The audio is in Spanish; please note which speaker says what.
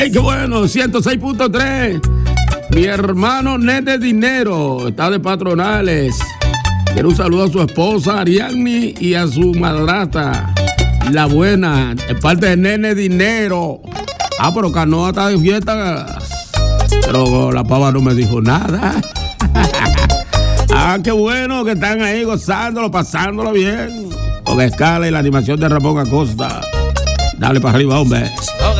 Speaker 1: ¡Qué bueno! 106.3. Mi hermano Nene Dinero está de patronales. Quiero un saludo a su esposa Ariadne y a su madrastra, la buena, de parte de Nene Dinero. Pero Canoa está de fiesta. Pero la pava no me dijo nada. Qué bueno que están ahí gozándolo, pasándolo bien. Con Escala y la animación de Ramón Acosta. Dale para arriba, hombre.